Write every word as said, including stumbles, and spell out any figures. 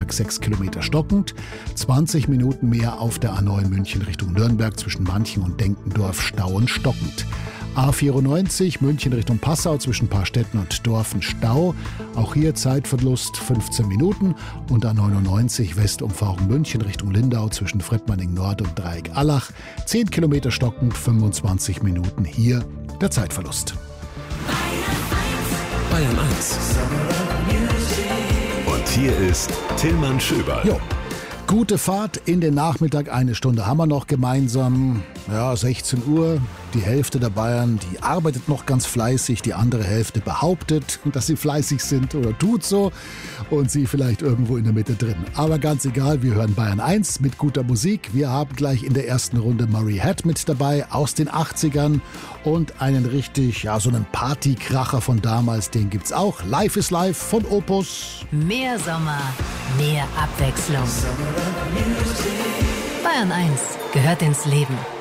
Nürnberg sechs Kilometer stockend, zwanzig Minuten mehr auf der A neun München Richtung Nürnberg zwischen Manchen und Denkendorf Stauen stockend. A vierundneunzig München Richtung Passau zwischen Paarstetten und Dorfen Stau. Auch hier Zeitverlust fünfzehn Minuten. Und A neunundneunzig Westumfahrung München Richtung Lindau zwischen Frettmanning Nord und Dreieck Allach. zehn Kilometer stockend, fünfundzwanzig Minuten. Hier der Zeitverlust. Bayern eins. Und hier ist Tillmann Schöberl. Jo. Gute Fahrt in den Nachmittag, eine Stunde haben wir noch gemeinsam. Ja, sechzehn Uhr, die Hälfte der Bayern, die arbeitet noch ganz fleißig, die andere Hälfte behauptet, dass sie fleißig sind oder tut so und sie vielleicht irgendwo in der Mitte drin. Aber ganz egal, wir hören Bayern eins mit guter Musik. Wir haben gleich in der ersten Runde Murray Head mit dabei aus den achtzigern und einen richtig, ja, so einen Partykracher von damals, den gibt's auch. Life is Life von Opus. Mehr Sommer, mehr Abwechslung. Bayern eins gehört ins Leben.